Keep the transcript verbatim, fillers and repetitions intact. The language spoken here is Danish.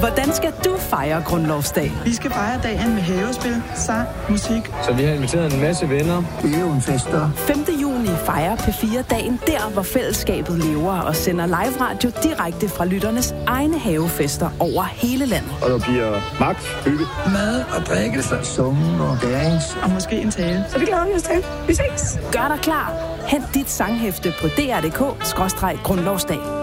Hvordan skal du fejre Grundlovsdag? Vi skal fejre dagen med havespil, sang, musik. Så vi har inviteret en masse venner. Øvnfester. femte juni fejrer P fire dagen der, hvor fællesskabet lever og sender live radio direkte fra lytternes egne havefester over hele landet. Og der bliver magt, hygge, mad og drikkelse, summen og dance. Og måske en tale. Så det glæder vi os til. Vi ses. Gør dig klar. Hent dit sanghæfte på d r punktum d k skråstreg grundlovsdag.